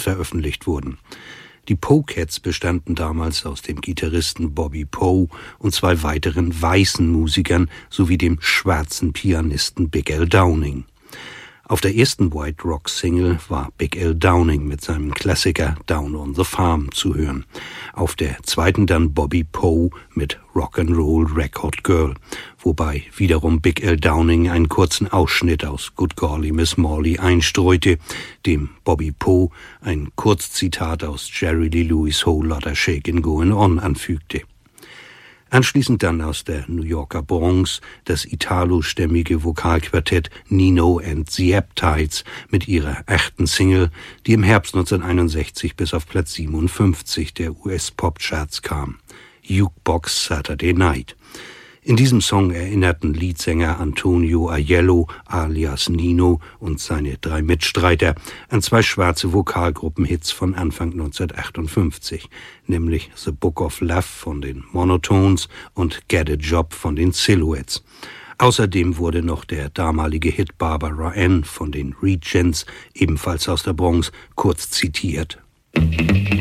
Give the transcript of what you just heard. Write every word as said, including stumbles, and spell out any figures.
veröffentlicht wurden. Die Poguettes bestanden damals aus dem Gitarristen Bobby Poe und zwei weiteren weißen Musikern sowie dem schwarzen Pianisten Big Al Downing. Auf der ersten White Rock Single war Big Al Downing mit seinem Klassiker Down on the Farm zu hören. Auf der zweiten dann Bobby Poe mit Rock'n'Roll Record Girl, wobei wiederum Big Al Downing einen kurzen Ausschnitt aus Good Golly Miss Molly einstreute, dem Bobby Poe ein Kurzzitat aus Jerry Lee Lewis' Whole Lotta Shakin' Goin' On anfügte. Anschließend dann aus der New Yorker Bronx das italostämmige Vokalquartett Nino and the Aptites mit ihrer achten Single, die im Herbst neunzehnhunderteinundsechzig bis auf Platz siebenundfünfzig der U S-Pop-Charts kam. Jukebox Saturday Night. In diesem Song erinnerten Leadsänger Antonio Aiello alias Nino und seine drei Mitstreiter an zwei schwarze Vokalgruppenhits von Anfang neunzehnhundertachtundfünfzig, nämlich The Book of Love von den Monotones und Get a Job von den Silhouettes. Außerdem wurde noch der damalige Hit Barbara Ann von den Regents, ebenfalls aus der Bronx, kurz zitiert.